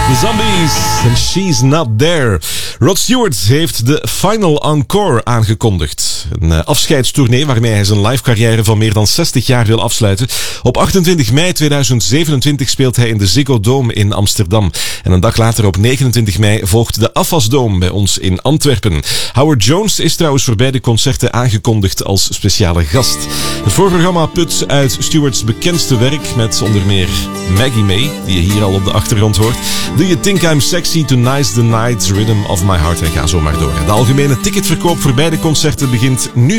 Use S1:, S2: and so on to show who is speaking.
S1: The Zombies and She's Not There. Rod Stewart heeft de Final Encore aangekondigd. Een afscheidstournee waarmee hij zijn live carrière van meer dan 60 jaar wil afsluiten. Op 28 mei 2027 speelt hij in de Ziggo Dome in Amsterdam. En een dag later op 29 mei volgt de Afasdome bij ons in Antwerpen. Howard Jones is trouwens voor beide concerten aangekondigd als speciale gast. Het voorprogramma put uit Stewart's bekendste werk met onder meer Maggie May, die je hier al op de achtergrond hoort. Do You Think I'm Sexy, Tonight's the Night, Rhythm of My Heart en ga zo maar door. De algemene ticketverkoop voor beide concerten begint nu